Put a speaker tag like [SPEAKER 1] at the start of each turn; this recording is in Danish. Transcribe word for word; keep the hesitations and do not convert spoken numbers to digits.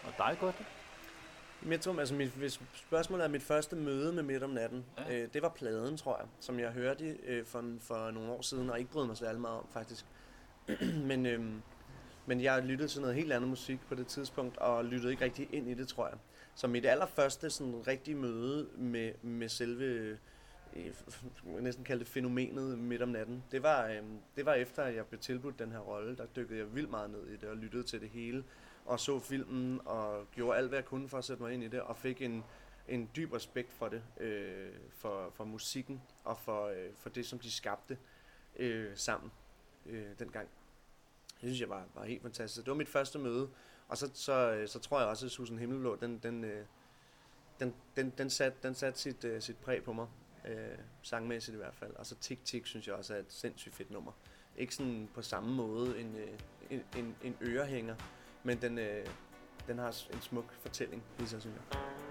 [SPEAKER 1] Og dig, godt?
[SPEAKER 2] Jeg tror, altså mit, hvis spørgsmålet er mit første møde med Midt om natten, ja. øh, det var pladen, tror jeg, som jeg hørte øh, for, for nogle år siden, og ikke brød mig særlig meget om, faktisk. men, øh, men jeg lyttede til noget helt andet musik på det tidspunkt, og lyttede ikke rigtig ind i det, tror jeg. Så mit allerførste sådan rigtige møde med, med selve, øh, jeg næsten kalde det fænomenet Midt om natten, det var, øh, det var efter, at jeg blev tilbudt den her rolle. Der dykkede jeg vildt meget ned i det, og lyttede til det hele, og så filmen, og gjorde alt, hvad jeg kunne for at sætte mig ind i det, og fik en, en dyb respekt for det, øh, for, for musikken, og for, øh, for det, som de skabte øh, sammen øh, dengang. Det synes jeg var, var helt fantastisk. Det var mit første møde, og så, så, så tror jeg også, at Susan Himmelblå, den, den, øh, den, den, den satte den sat sit, øh, sit præg på mig, øh, sangmæssigt i hvert fald. Og så Tik Tik synes jeg også er et sindssygt fedt nummer. Ikke sådan på samme måde en, øh, en, en, en ørehænger, men den, øh, den har en smuk fortælling i sig, synes jeg.